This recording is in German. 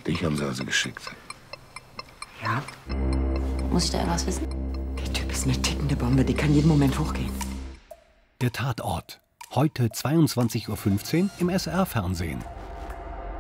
Dich haben sie also geschickt. Ja, Muss ich da irgendwas wissen? der Typ ist eine tickende Bombe, die kann jeden Moment hochgehen. Der Tatort. Heute 22:15 Uhr im SR-Fernsehen.